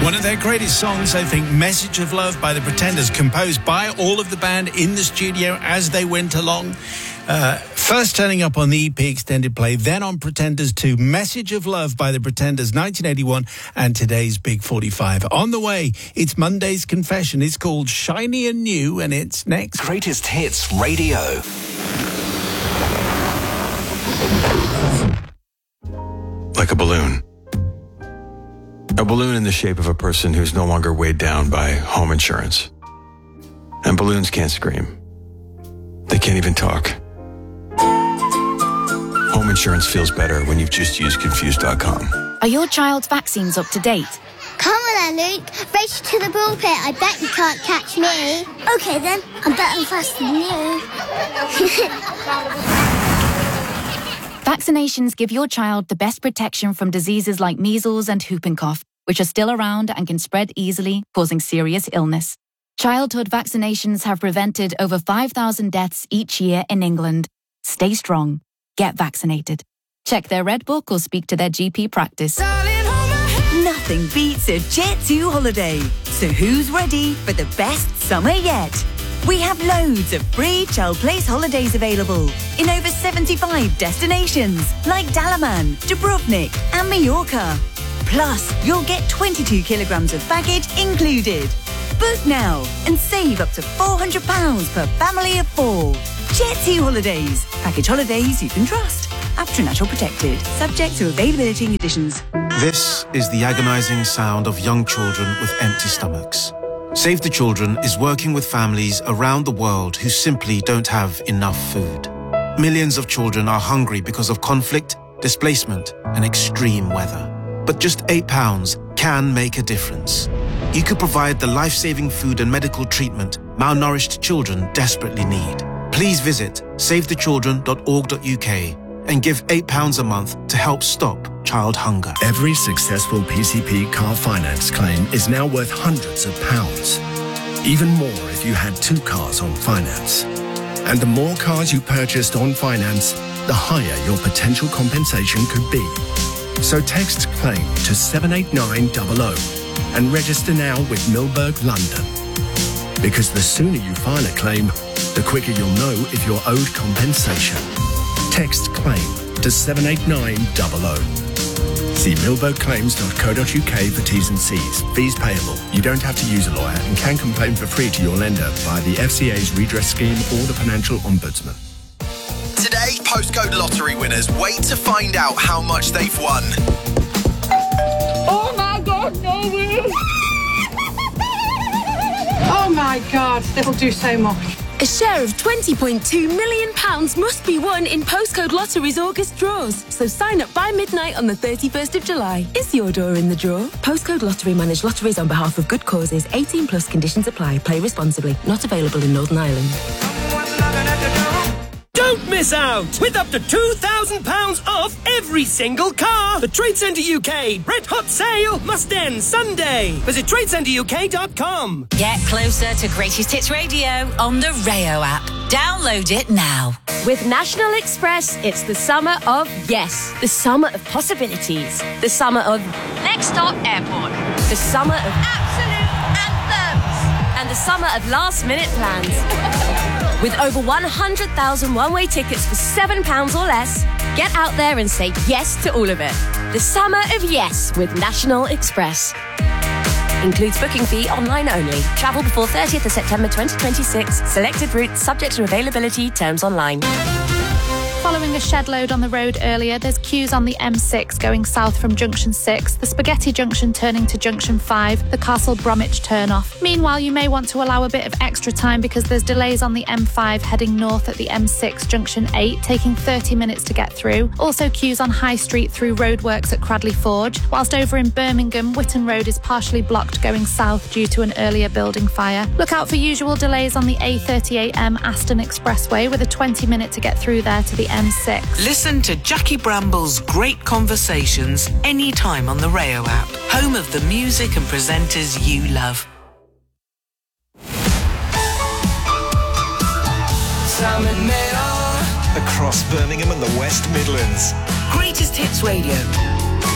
One of their greatest songs, I think, Message of Love by the Pretenders, composed by all of the band in the studio as they went along. First turning up on the EP extended play, then on Pretenders 2, Message of Love by the Pretenders, 1981, and today's Big 45. On the way, it's Monday's Confession. It's called Shiny and New, and it's next. Greatest Hits Radio. Like a balloon. A balloon in the shape of a person who's no longer weighed down by home insurance. And balloons can't scream. They can't even talk. Home insurance feels better when you've just used Confused.com. Are your child's vaccines up to date? Come on then, Luke. Race to the ball pit. I bet you can't catch me. OK then, I'm better and faster than you. Vaccinations give your child the best protection from diseases like measles and whooping cough, which are still around and can spread easily, causing serious illness. Childhood vaccinations have prevented over 5,000 deaths each year in England. Stay strong. Get vaccinated. Check their Red Book or speak to their GP practice. Nothing beats a Jet2 holiday. So who's ready for the best summer yet? We have loads of free child place holidays available in over 75 destinations like Dalaman, Dubrovnik and Mallorca. Plus, you'll get 22 kilograms of baggage included. Book now and save up to £400 per family of 4. Jet2 Holidays. Package holidays you can trust. After Natural Protected. Subject to availability and conditions. This is the agonising sound of young children with empty stomachs. Save the Children is working with families around the world who simply don't have enough food. Millions of children are hungry because of conflict, displacement and extreme weather. But just £8 can make a difference. You could provide the life-saving food and medical treatment malnourished children desperately need. Please visit savethechildren.org.uk and give £8 a month to help stop child hunger. Every successful PCP car finance claim is now worth hundreds of pounds. Even more if you had 2 cars on finance. And the more cars you purchased on finance, the higher your potential compensation could be. So text CLAIM to 78900 and register now with Milberg London. Because the sooner you file a claim, the quicker you'll know if you're owed compensation. Text CLAIM to 78900. See milbergclaims.co.uk for T's and C's. Fees payable. You don't have to use a lawyer and can complain for free to your lender via the FCA's redress scheme or the Financial Ombudsman. Today, postcode lottery winners wait to find out how much they've won. Oh my God, no way! Oh my God, that'll do so much. A share of £20.2 million must be won in Postcode Lottery's August draws. So sign up by midnight on the 31st of July. Is your door in the draw? Postcode Lottery manage lotteries on behalf of good causes. 18 plus conditions apply. Play responsibly. Not available in Northern Ireland. Don't miss out! With up to £2,000 off every single car! The Trade Centre UK Red Hot Sale must end Sunday. Visit TradeCentreUK.com. Get closer to Greatest Hits Radio on the Rayo app. Download it now. With National Express, it's the summer of yes. The summer of possibilities. The summer of Next Stop Airport. The summer of absolute anthems. And the summer of last-minute plans. With over 100,000 one-way tickets for £7 or less, get out there and say yes to all of it. The summer of yes with National Express. Includes booking fee online only. Travel before 30th of September 2026. Selected routes subject to availability. Terms online. Following a shed load on the road earlier, there's queues on the M6 going south from Junction 6, the Spaghetti Junction turning to Junction 5, the Castle Bromwich turn-off. Meanwhile, you may want to allow a bit of extra time because there's delays on the M5 heading north at the M6 Junction 8, taking 30 minutes to get through. Also queues on High Street through roadworks at Cradley Forge, whilst over in Birmingham, Whitton Road is partially blocked going south due to an earlier building fire. Look out for usual delays on the A38M Aston Expressway with a 20-minute to get through there to the M6. Listen to Jackie Bramble's great conversations anytime on the Rayo app, home of the music and presenters you love. Across Birmingham and the West Midlands. Greatest Hits Radio.